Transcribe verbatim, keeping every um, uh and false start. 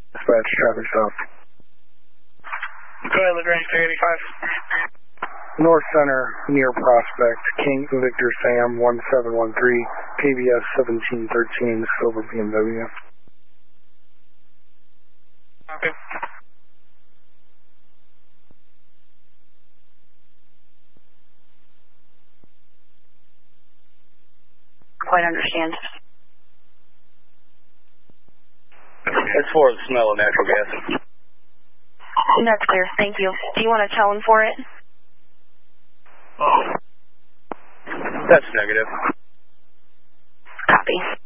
Dispatch, traffic stop. Go ahead, LaGrange three eighty-five. North Center, near Prospect, King Victor Sam one seven one three, K B S seventeen thirteen, silver B M W. Okay. Quite understand. As far as the smell of natural gas. That's clear, thank you. Do you want to tell him for it? That's negative. Copy.